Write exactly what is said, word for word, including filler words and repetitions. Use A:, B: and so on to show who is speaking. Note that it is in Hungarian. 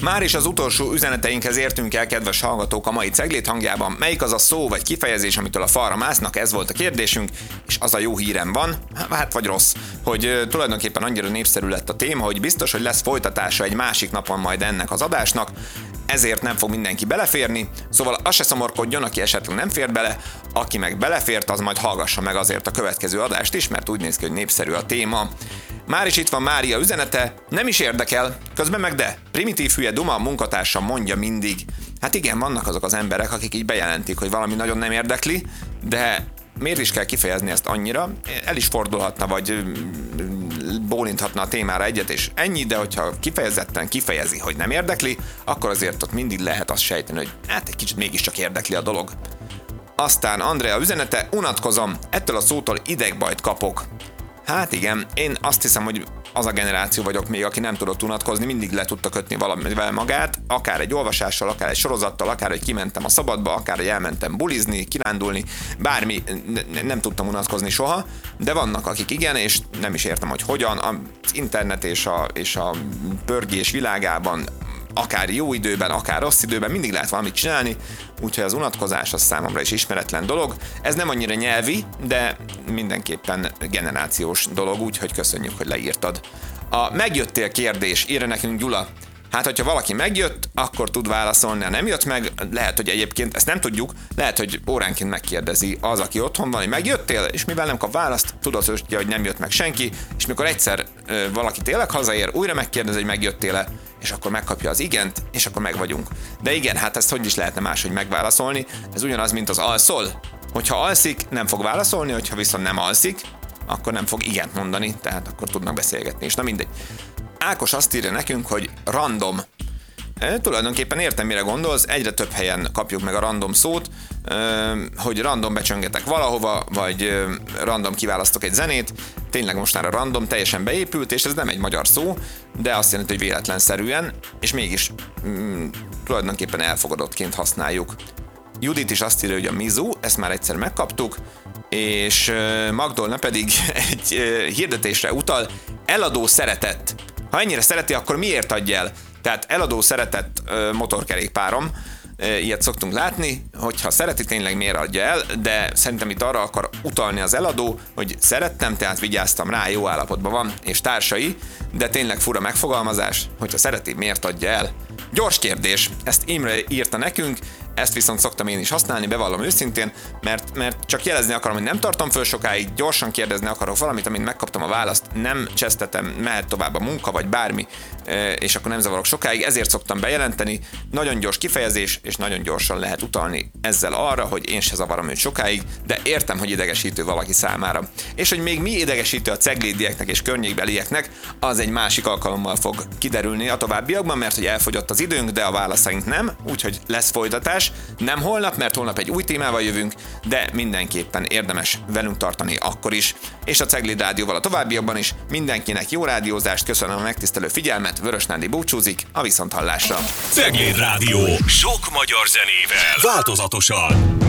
A: Már is az utolsó üzeneteinkhez értünk el, kedves hallgatók, a mai Cegléd hangjában. Melyik az a szó vagy kifejezés, amitől a falra másznak? Ez volt a kérdésünk, és az a jó hírem van, hát vagy rossz, hogy uh, tulajdonképpen annyira népszerű lett a téma, hogy biztos, hogy lesz folytatása egy másik napon majd ennek az adásnak, ezért nem fog mindenki beleférni, szóval az se szomorkodjon, aki esetleg nem fér bele, aki meg belefért, az majd hallgassa meg azért a következő adást is, mert úgy néz ki, hogy népszerű a téma. Már is itt van Mária üzenete, nem is érdekel, közben meg de, primitív hülye duma, munkatársam mondja mindig. Hát igen, vannak azok az emberek, akik így bejelentik, hogy valami nagyon nem érdekli, de miért is kell kifejezni ezt annyira? El is fordulhatna, vagy bólinthatna a témára egyet, és ennyi, de hogyha kifejezetten kifejezi, hogy nem érdekli, akkor azért ott mindig lehet azt sejteni, hogy hát egy kicsit mégiscsak érdekli a dolog. Aztán Andrea üzenete, unatkozom, ettől a szótól idegbajt kapok. Hát igen, én azt hiszem, hogy az a generáció vagyok még, aki nem tudott unatkozni, mindig le tudta kötni valamivel magát, akár egy olvasással, akár egy sorozattal, akár hogy kimentem a szabadba, akár hogy elmentem bulizni, kirándulni, bármi, n- nem tudtam unatkozni soha, de vannak akik igen, és nem is értem, hogy hogyan, az internet és a, és a pörgés világában akár jó időben, akár rossz időben mindig lehet valamit csinálni, úgyhogy az unatkozás az számomra is ismeretlen dolog. Ez nem annyira nyelvi, de mindenképpen generációs dolog, úgyhogy köszönjük, hogy leírtad. A megjöttél kérdés, írja nekünk Gyula. Hát, hogyha valaki megjött, akkor tud válaszolni, ha nem jött meg, lehet, hogy egyébként, ezt nem tudjuk, lehet, hogy óránként megkérdezi az, aki otthon van, hogy megjöttél, és mivel nem kap választ, tudod, hogy nem jött meg senki, és mikor egyszer ö, valaki tényleg hazaér, újra megkérdezi, hogy megjöttél-e, és akkor megkapja az igent, és akkor meg vagyunk. De igen, hát ezt hogy is lehetne máshogy megválaszolni, ez ugyanaz, mint az alszol. Hogyha alszik, nem fog válaszolni, hogyha viszont nem alszik, akkor nem fog igent mondani, tehát akkor tudnak beszélgetni, és na mindegy. Ákos azt írja nekünk, hogy random. E, tulajdonképpen értem, mire gondolsz, egyre több helyen kapjuk meg a random szót, e, hogy random becsöngetek valahova, vagy e, random kiválasztok egy zenét, tényleg most már a random teljesen beépült, és ez nem egy magyar szó, de azt jelenti, hogy véletlenszerűen, és mégis mm, tulajdonképpen elfogadottként használjuk. Judit is azt írja, hogy a mizu, ezt már egyszer megkaptuk, és e, Magdolna pedig egy e, hirdetésre utal, eladó szeretett. Ha ennyire szereti, akkor miért adja el? Tehát eladó szeretett ö, motorkerékpárom, ö, ilyet szoktunk látni, hogyha szereti, tényleg miért adja el, de szerintem itt arra akar utalni az eladó, hogy szerettem, tehát vigyáztam rá, jó állapotban van, és társai, de tényleg fura megfogalmazás, hogyha szereti, miért adja el? Gyors kérdés, ezt Imre írta nekünk, ezt viszont szoktam én is használni, bevallom őszintén, mert, mert csak jelezni akarom, hogy nem tartom föl sokáig, gyorsan kérdezni akarok valamit, amint megkaptam a választ, nem csesztetem, mehet tovább a munka, vagy bármi, és akkor nem zavarok sokáig, ezért szoktam bejelenteni, nagyon gyors kifejezés, és nagyon gyorsan lehet utalni ezzel arra, hogy én se zavarom őt sokáig, de értem, hogy idegesítő valaki számára. És hogy még mi idegesítő a ceglédieknek és környékbelieknek, az egy másik alkalommal fog kiderülni a továbbiakban, mert hogy elfogyott az időnk, de a válaszaink nem, úgyhogy lesz folytatás. Nem holnap, mert holnap egy új témával jövünk, de mindenképpen érdemes velünk tartani akkor is. És a Cegléd Rádióval a továbbiakban is. Mindenkinek jó rádiózást, köszönöm a megtisztelő figyelmet, Vörös Nándi búcsúzik, a viszonthallásra.
B: Cegléd Rádió. Sok magyar zenével. Változatosan.